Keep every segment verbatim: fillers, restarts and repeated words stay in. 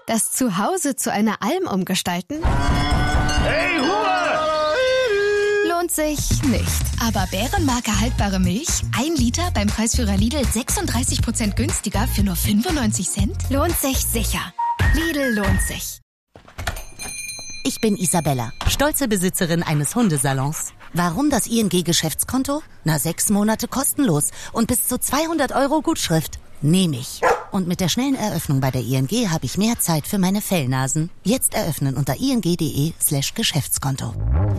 Das Zuhause zu einer Alm umgestalten? Hey, Ruhe! Lohnt sich nicht. Aber Bärenmarke haltbare Milch, ein Liter beim Preisführer Lidl sechsunddreißig Prozent günstiger für nur fünfundneunzig Cent? Lohnt sich sicher. Lidl lohnt sich. Ich bin Isabella, stolze Besitzerin eines Hundesalons. Warum das I N G-Geschäftskonto? Na, sechs Monate kostenlos und bis zu zweihundert Euro Gutschrift. Nehme ich. Und mit der schnellen Eröffnung bei der I N G habe ich mehr Zeit für meine Fellnasen. Jetzt eröffnen unter ing.de slash Geschäftskonto.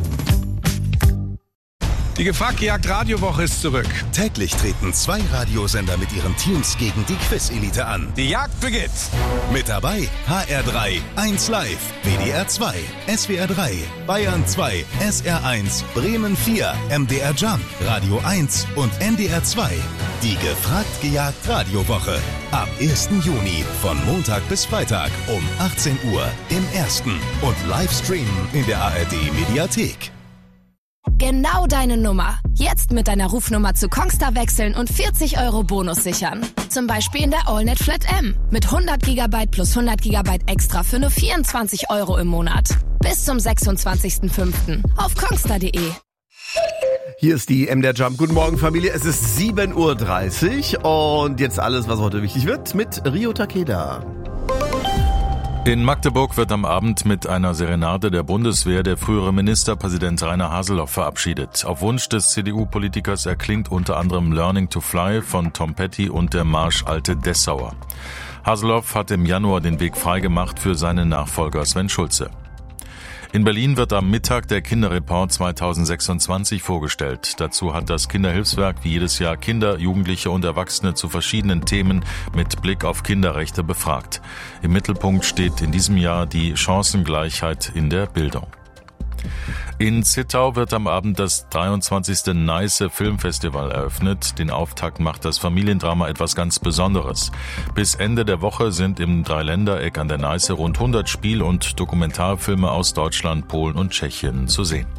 Die Gefragt-Gejagt Radiowoche ist zurück. Täglich treten zwei Radiosender mit ihren Teams gegen die Quiz-Elite an. Die Jagd beginnt. Mit dabei H R drei, eins Live, W D R zwei, S W R drei, Bayern zwei, S R eins, Bremen vier, M D R Jump, Radio eins und N D R zwei. Die Gefragt-Gejagt Radiowoche. Ab ersten Juni von Montag bis Freitag um achtzehn Uhr im Ersten und Livestreamen in der A R D-Mediathek. Genau deine Nummer. Jetzt mit deiner Rufnummer zu Kongstar wechseln und vierzig Euro Bonus sichern. Zum Beispiel in der AllNet Flat M. Mit hundert Gigabyte plus hundert Gigabyte extra für nur vierundzwanzig Euro im Monat. Bis zum sechsundzwanzigsten fünften auf kongstar punkt de. Hier ist die M D R Jump. Guten Morgen, Familie. Es ist sieben Uhr dreißig und jetzt alles, was heute wichtig wird, mit Rio Takeda. In Magdeburg wird am Abend mit einer Serenade der Bundeswehr der frühere Ministerpräsident Rainer Haseloff verabschiedet. Auf Wunsch des C D U-Politikers erklingt unter anderem Learning to Fly von Tom Petty und der Marsch Alte Dessauer. Haseloff hat im Januar den Weg freigemacht für seinen Nachfolger Sven Schulze. In Berlin wird am Mittag der Kinderreport zweitausendsechsundzwanzig vorgestellt. Dazu hat das Kinderhilfswerk wie jedes Jahr Kinder, Jugendliche und Erwachsene zu verschiedenen Themen mit Blick auf Kinderrechte befragt. Im Mittelpunkt steht in diesem Jahr die Chancengleichheit in der Bildung. In Zittau wird am Abend das dreiundzwanzigste Neiße Filmfestival eröffnet. Den Auftakt macht das Familiendrama etwas ganz Besonderes. Bis Ende der Woche sind im Dreiländereck an der Neiße rund hundert Spiel- und Dokumentarfilme aus Deutschland, Polen und Tschechien zu sehen.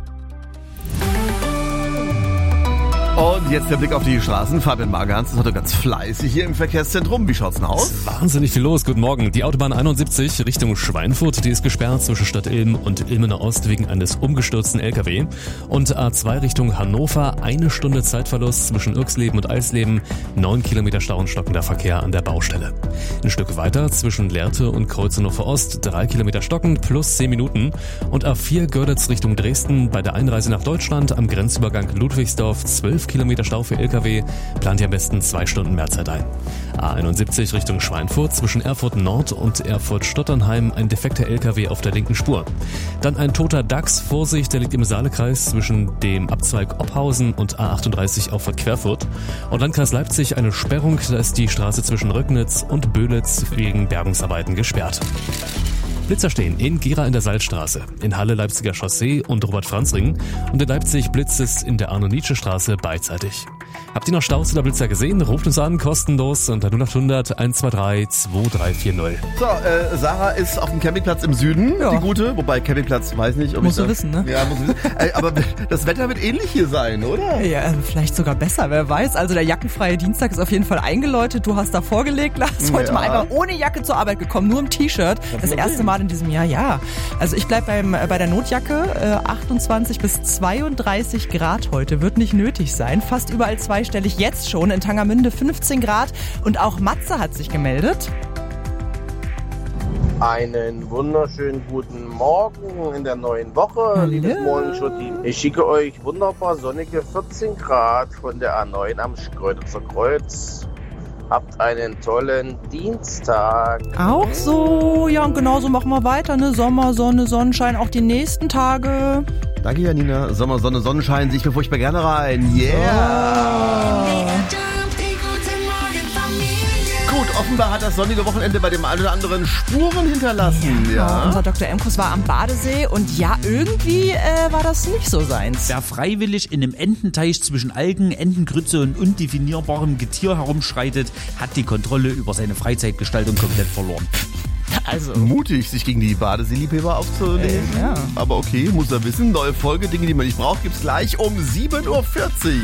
Und jetzt der Blick auf die Straßen. Fabian Magerhans ist heute ganz fleißig hier im Verkehrszentrum. Wie schaut's denn aus? Wahnsinnig viel los. Guten Morgen. Die Autobahn einundsiebzig Richtung Schweinfurt, die ist gesperrt zwischen Stadt Ilm und Ilmener Ost wegen eines umgestürzten L K W. Und A zwei Richtung Hannover, eine Stunde Zeitverlust zwischen Irksleben und Eisleben, neun Kilometer Stau und stockender Verkehr an der Baustelle. Ein Stück weiter zwischen Lehrte und Kreuzenhofer Ost, drei Kilometer stocken plus zehn Minuten. Und A vier Görlitz Richtung Dresden bei der Einreise nach Deutschland am Grenzübergang Ludwigsdorf, zwölf Kilometer Stau für L K W, plant ihr am besten zwei Stunden mehr Zeit ein. A einundsiebzig Richtung Schweinfurt, zwischen Erfurt Nord und Erfurt Stotternheim ein defekter L K W auf der linken Spur. Dann ein toter Dachs, Vorsicht, der liegt im Saalekreis zwischen dem Abzweig Ophausen und A achtunddreißig auf Querfurt. Und Landkreis Leipzig eine Sperrung, da ist die Straße zwischen Röcknitz und Böhlitz wegen Bergungsarbeiten gesperrt. Blitzer stehen in Gera in der Salzstraße, in Halle Leipziger Chaussee und Robert-Franz-Ring und in Leipzig blitzt es in der Arno-Nietzsche-Straße beidseitig. Habt ihr noch Staus oder Blitzer gesehen? Ruft uns an, kostenlos unter null acht hundert eins zwei drei zwei drei vier null. So, äh, Sarah ist auf dem Campingplatz im Süden, ja. Die gute, wobei Campingplatz, weiß nicht. Ob muss ich du wissen, ne? Ja, muss du wissen. äh, aber das Wetter wird ähnlich hier sein, oder? Ja, vielleicht sogar besser, wer weiß. Also der jackenfreie Dienstag ist auf jeden Fall eingeläutet. Du hast da vorgelegt, Lars, heute ja. mal einfach ohne Jacke zur Arbeit gekommen, nur im T-Shirt. Das, das erste Mal in diesem Jahr, ja. Also ich bleib beim, bei der Notjacke, äh, achtundzwanzig bis zweiunddreißig Grad heute, wird nicht nötig sein. Fast überall zweistellig, jetzt schon in Tangermünde fünfzehn Grad und auch Matze hat sich gemeldet. Einen wunderschönen guten Morgen in der neuen Woche, liebes Morningshow-Team. Ich schicke euch wunderbar sonnige vierzehn Grad von der A neun am Schkeuditzer Kreuz. Habt einen tollen Dienstag. Auch so, ja, und genauso machen wir weiter, ne? Sommer, Sonne, Sonnenschein, auch die nächsten Tage. Danke, Janina. Sommer, Sonne, Sonnenschein, sehe ich mir furchtbar gerne rein. Yeah! Oh. Gut, offenbar hat das sonnige Wochenende bei dem einen oder anderen Spuren hinterlassen. Ja, ja. Unser Doktor Emkus war am Badesee und ja, irgendwie äh, war das nicht so seins. Wer freiwillig in einem Ententeich zwischen Algen, Entengrütze und undefinierbarem Getier herumschreitet, hat die Kontrolle über seine Freizeitgestaltung komplett verloren. Also mutig, sich gegen die Badeseeliebhaber aufzunehmen. Äh, ja. Aber okay, muss er wissen. Neue Folge, Dinge, die man nicht braucht, gibt's gleich um sieben Uhr vierzig.